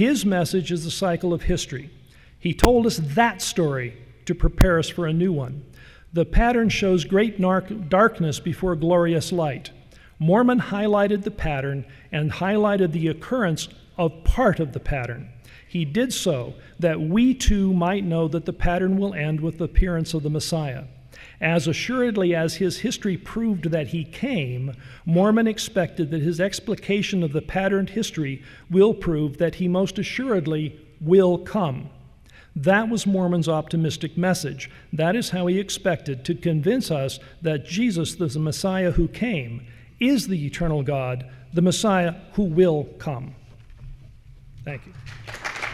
His message is the cycle of history. He told us that story to prepare us for a new one. The pattern shows great darkness before glorious light. Mormon highlighted the pattern and highlighted the occurrence of part of the pattern. He did so that we too might know that the pattern will end with the appearance of the Messiah. As assuredly as his history proved that he came, Mormon expected that his explication of the patterned history will prove that he most assuredly will come. That was Mormon's optimistic message. That is how he expected to convince us that Jesus, the Messiah who came, is the eternal God, the Messiah who will come. Thank you.